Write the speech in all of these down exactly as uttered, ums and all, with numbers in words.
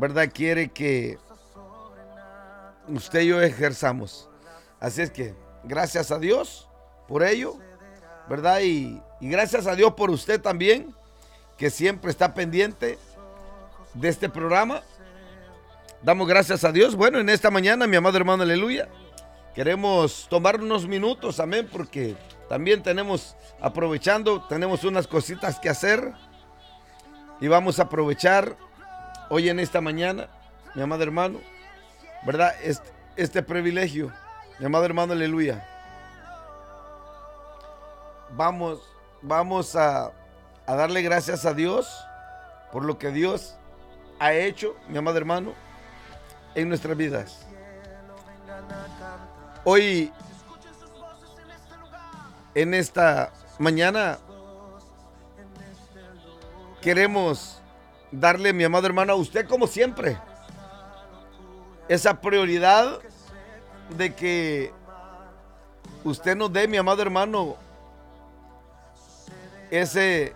¿verdad? Quiere que usted y yo ejerzamos. Así es que, gracias a Dios por ello, ¿verdad? Y, y gracias a Dios por usted también, que siempre está pendiente de este programa. Damos gracias a Dios. Bueno, en esta mañana, mi amado hermano, aleluya, queremos tomar unos minutos, amén, porque también tenemos, aprovechando, tenemos unas cositas que hacer y vamos a aprovechar hoy en esta mañana, mi amado hermano, ¿verdad? Este, este privilegio, mi amado hermano, aleluya. Vamos, vamos a, a darle gracias a Dios por lo que Dios ha hecho, mi amado hermano, en nuestras vidas. Hoy, en esta mañana, queremos darle, mi amado hermano, a usted como siempre, esa prioridad de que usted nos dé, mi amado hermano, ese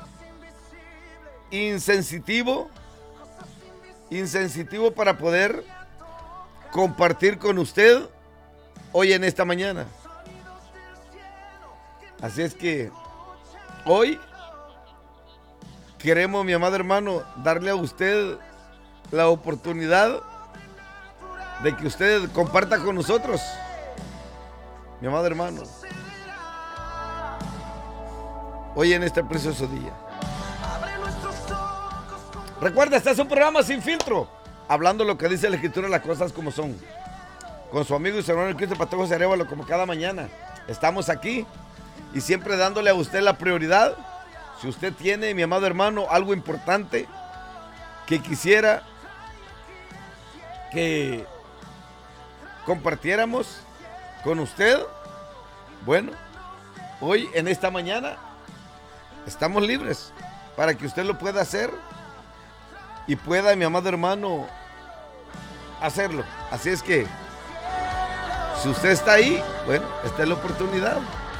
insensitivo, insensitivo para poder compartir con usted hoy en esta mañana. Así es que hoy queremos, mi amado hermano, darle a usted la oportunidad de que usted comparta con nosotros, mi amado hermano, hoy en este precioso día. Recuerda, este es un programa sin filtro, hablando lo que dice la Escritura, las cosas como son, con su amigo y su hermano el Cristo Pastor José Arevalo, como cada mañana. Estamos aquí y siempre dándole a usted la prioridad. Si usted tiene, mi amado hermano, algo importante que quisiera que compartiéramos con usted, bueno, hoy en esta mañana estamos libres para que usted lo pueda hacer y pueda, mi amado hermano, hacerlo. Así es que, si usted está ahí, bueno, esta es la oportunidad.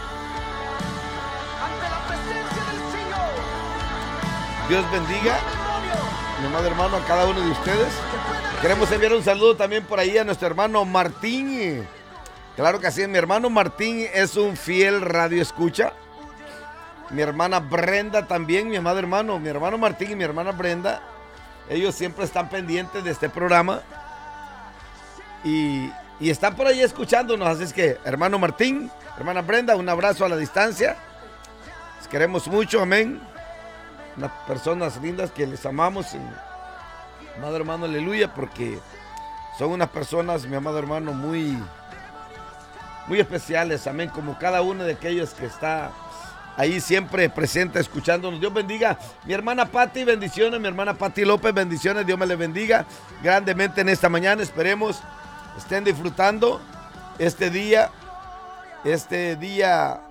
Dios bendiga, mi amado hermano, a cada uno de ustedes. Queremos enviar un saludo también por ahí a nuestro hermano Martín. Claro que sí, mi hermano Martín es un fiel radio escucha. Mi hermana Brenda también, mi amado hermano, mi hermano Martín y mi hermana Brenda, ellos siempre están pendientes de este programa y, y están por ahí escuchándonos. Así es que, hermano Martín, hermana Brenda, un abrazo a la distancia. Les queremos mucho, amén. Unas personas lindas que les amamos, mi amado hermano, aleluya, porque son unas personas, mi amado hermano, muy, muy especiales, amén, como cada uno de aquellos que está ahí siempre presente escuchándonos. Dios bendiga. Mi hermana Pati, bendiciones. Mi hermana Pati López, bendiciones. Dios me le bendiga grandemente en esta mañana. Esperemos estén disfrutando este día, este día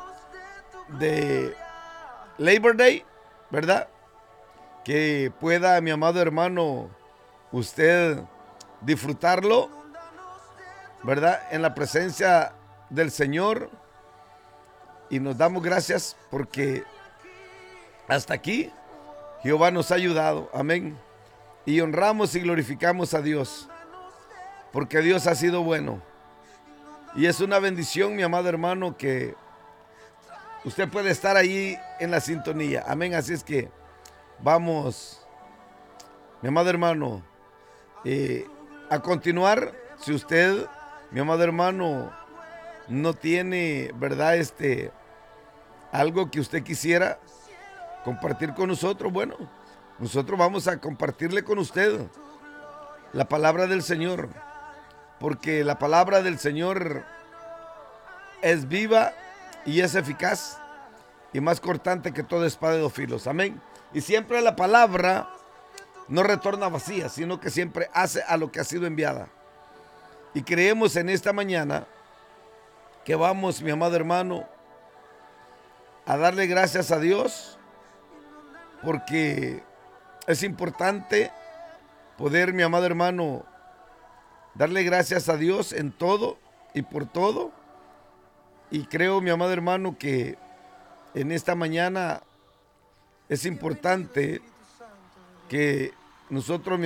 de Labor Day, ¿verdad? Que pueda, mi amado hermano, usted disfrutarlo, ¿verdad? En la presencia del Señor. Y nos damos gracias porque hasta aquí Jehová nos ha ayudado. Amén. Y honramos y glorificamos a Dios, porque Dios ha sido bueno. Y es una bendición, mi amado hermano, que usted puede estar ahí en la sintonía. Amén. Así es que vamos, mi amado hermano, eh, a continuar. Si usted, mi amado hermano, no tiene, ¿verdad? Este, algo que usted quisiera compartir con nosotros, bueno, nosotros vamos a compartirle con usted la palabra del Señor, porque la palabra del Señor es viva y es eficaz y más cortante que toda espada de dos filos, amén. Y siempre la palabra no retorna vacía, sino que siempre hace a lo que ha sido enviada. Y creemos en esta mañana que vamos, mi amado hermano, a darle gracias a Dios, porque es importante poder, mi amado hermano, darle gracias a Dios en todo y por todo. Y creo, mi amado hermano, que en esta mañana es importante que nosotros,